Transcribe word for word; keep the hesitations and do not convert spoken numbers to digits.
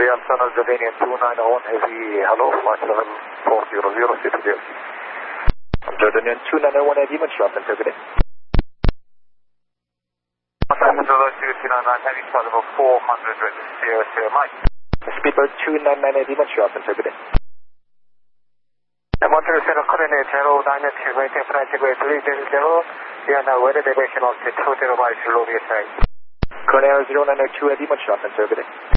Alpha Jordanian two nine zero one Heavy, hello, flight level four zero zero, city zero. Jordanian two nine zero one Heavy, much love, interpreting. Alpha two nine nine Heavy, flight level four hundred, zero zero, Mike. Speedbird two nine nine Heavy, much love, interpreting. Montreal zero, coordinate zero nine two, maintain flight degree three zero zero, we are now weather deviation of two zero by Slovia side. Cornell zero nine two Heavy, much love, interpreting.